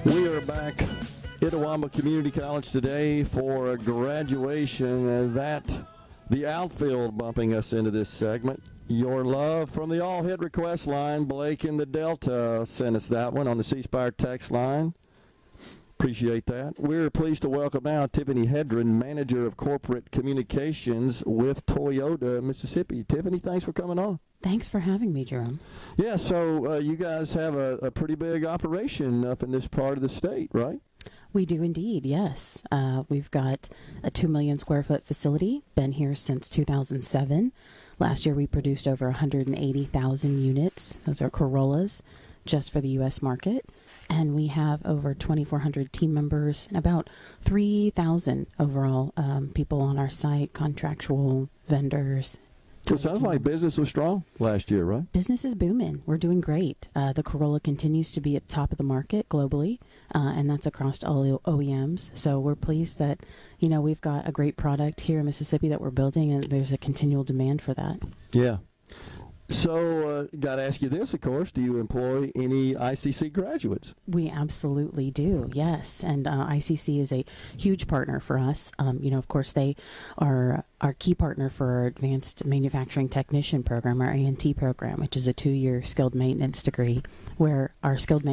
We are back at Itawamba Community College today for a graduation, and the outfield bumping us into this segment. Your love from the all-hit request line. Blake in the Delta sent us that one on the C Spire text line. Appreciate that. We're pleased to welcome now Tiffany Hedren, Manager of Corporate Communications with Toyota Mississippi. Tiffany, thanks for coming on. Thanks for having me, Jerome. Yeah, so you guys have a pretty big operation up in this part of the state, right? We do indeed, yes. We've got a 2 million square foot facility, been here since 2007. Last year we produced over 180,000 units. Those are Corollas, just for the U.S. market. And we have over 2,400 team members and about 3,000 overall people on our site, contractual vendors. So it sounds like business was strong last year, right? Business is booming. We're doing great. The Corolla continues to be at the top of the market globally, and that's across all OEMs. So we're pleased that, we've got a great product here in Mississippi that we're building, and there's a continual demand for that. Yeah. So, got to ask you this, of course. Do you employ any ICC graduates? We absolutely do, yes. And ICC is a huge partner for us. Of course, they are our key partner for our Advanced Manufacturing Technician program, our ANT program, which is a 2-year skilled maintenance degree, where our skilled